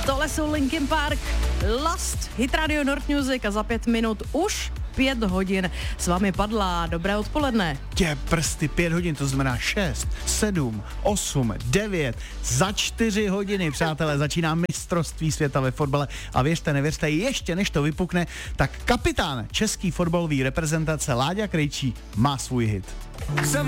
Tohle jsou Linkin Park, Last, Hit Radio North Music a za 5 minut už 5 hodin s vámi Padla. Dobré odpoledne. Prsty 5 hodin, to znamená 6, 7, 8, 9, za 4 hodiny, přátelé, začíná mistrovství světa ve fotbale a věřte, nevěřte, ještě než to vypukne, tak kapitán český fotbalový reprezentace Láďa Krejčí má svůj hit.